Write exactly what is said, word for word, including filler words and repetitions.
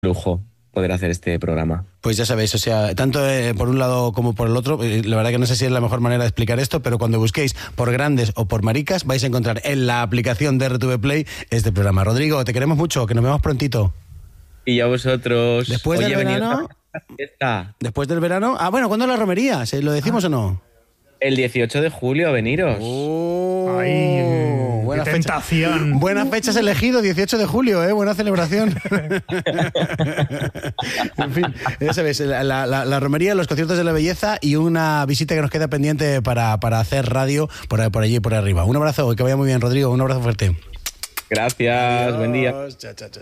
lujo poder hacer este programa. Pues ya sabéis, o sea, tanto eh, por un lado como por el otro, eh, la verdad que no sé si es la mejor manera de explicar esto, pero cuando busquéis por grandes o por maricas, vais a encontrar en la aplicación de R T V Play este programa. Rodrigo, te queremos mucho, que nos vemos prontito. Y a vosotros. Después Oye, del venid verano... a la fiesta. Después del verano... Ah, bueno, ¿cuándo es la romería? ¿Se ¿Lo decimos Ah. o no? El dieciocho de julio, veniros. Oh, Ay, buena qué fecha. tentación. Buenas fechas elegido, dieciocho de julio, ¿eh? Buena celebración. En fin, ya sabéis, la, la, la romería, los conciertos de la belleza y una visita que nos queda pendiente para, para hacer radio por, por allí y por arriba. Un abrazo, que vaya muy bien, Rodrigo, un abrazo fuerte. Gracias, Adiós. buen día. Chao, chao, chao.